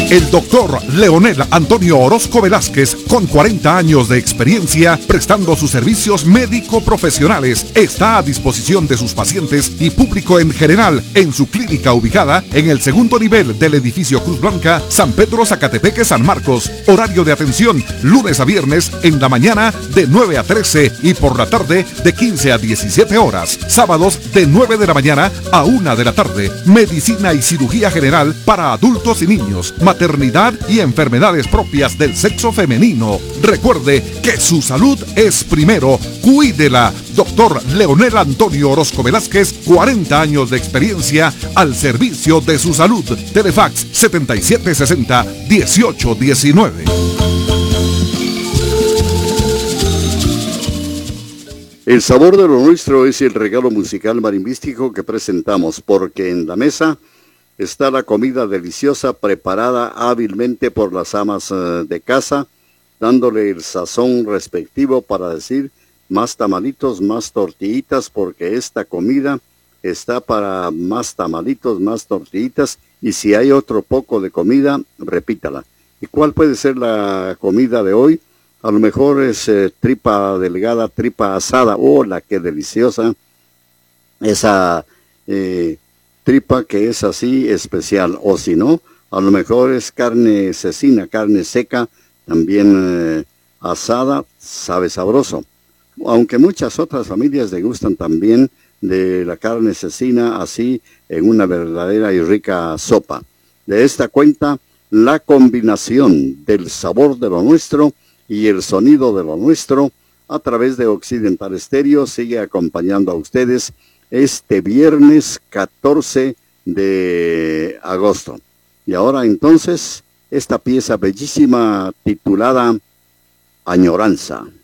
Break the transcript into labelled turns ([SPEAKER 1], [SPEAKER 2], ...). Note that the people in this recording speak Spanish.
[SPEAKER 1] El doctor Leonel Antonio Orozco Velázquez, con 40 años de experiencia prestando sus servicios médico-profesionales, está a disposición de sus pacientes y público en general en su clínica ubicada en el segundo nivel del edificio Cruz Blanca, San Pedro Zacatepeque, San Marcos. Horario de atención, lunes a viernes en la mañana de 9 a 13 y por la tarde de 15 a 17 horas. Sábados de 9 de la mañana a 1 de la tarde. Medicina y cirugía general para adultos y niños, maternidad y enfermedades propias del sexo femenino. Recuerde que su salud es primero. Cuídela. Doctor Leonel Antonio Orozco Velázquez, 40 años de experiencia al servicio de su salud. Telefax 7760-1819.
[SPEAKER 2] El sabor de lo nuestro es el regalo musical marimbístico que presentamos, porque en la mesa está la comida deliciosa preparada hábilmente por las amas de casa, dándole el sazón respectivo para decir más tamalitos, más tortillitas, porque esta comida está para más tamalitos, más tortillitas, y si hay otro poco de comida, repítala. ¿Y cuál puede ser la comida de hoy? A lo mejor es tripa delgada, tripa asada. ¡Oh, la que deliciosa! Esa tripa que es así especial. O si no, a lo mejor es carne cecina, carne seca, también asada, sabe sabroso. Aunque muchas otras familias degustan también de la carne cecina así en una verdadera y rica sopa. De esta cuenta, la combinación del sabor de lo nuestro y el sonido de lo nuestro a través de Occidental Estéreo sigue acompañando a ustedes este viernes 14 de agosto. Y ahora entonces, esta pieza bellísima titulada Añoranza.